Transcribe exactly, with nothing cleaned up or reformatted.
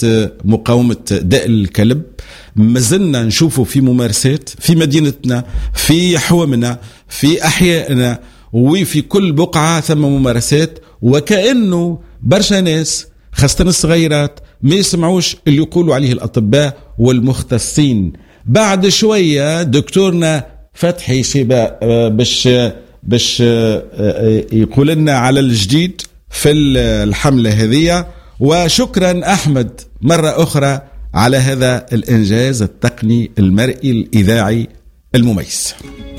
مقاومة داء الكلب ما زلنا نشوفه في ممارسات في مدينتنا، في حومنا، في أحيائنا، وفي كل بقعة ثم ممارسات، وكأنه برشا ناس خاصة الصغيرات ما يسمعوش اللي يقولوا عليه الأطباء والمختصين. بعد شوية دكتورنا فتحي شبا باش باش يقول لنا على الجديد في الحملة هذه. وشكرا أحمد مرة أخرى على هذا الإنجاز التقني المرئي الإذاعي المميز.